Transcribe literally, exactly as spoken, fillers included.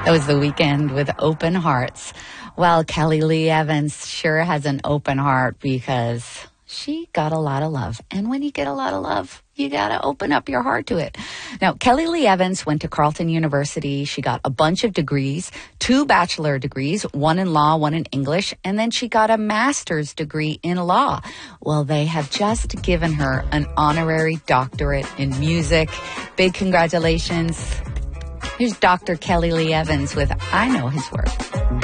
That was The Weeknd with Open Hearts. Well, Kelly Lee Evans sure has an open heart because she got a lot of love. And when you get a lot of love, you got to open up your heart to it. Now, Kelly Lee Evans went to Carleton University. She got a bunch of degrees, two bachelor degrees, one in law, one in English, and then she got a master's degree in law. Well, they have just given her an honorary doctorate in music. Big congratulations. Here's Doctor Kelly Lee Evans with I Know His Work.